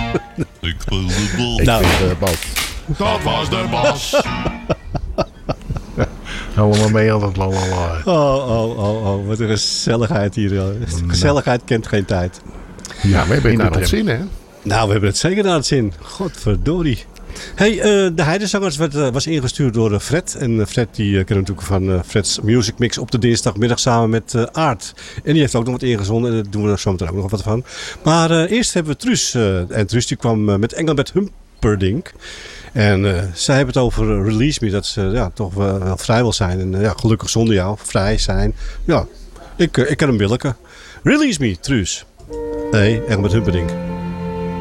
Ik speel de bal. Nou, de bal. Dat was de bas. Allemaal mee aan het lalala. Oh, wat een gezelligheid hier. Gezelligheid kent geen tijd. Ja, we hebben het naar de ons zin, hè? Nou, we hebben het zeker naar het zin. Godverdorie. Hey, de Heidezangers was ingestuurd door Fred. En Fred die kennen natuurlijk van Fred's Music Mix op de dinsdagmiddag samen met Aart. En die heeft ook nog wat ingezonden. En daar doen we er zometeen ook nog wat van. Maar eerst hebben we Truus. En Truus die kwam met Engelbert Humperdinck. En zij hebben het over Release Me. Dat ze toch wel vrij wil zijn. En gelukkig zonder jou. Vrij zijn. Ja, ik kan hem willen. Release Me, Truus. Nee, Engelbert Humperdinck.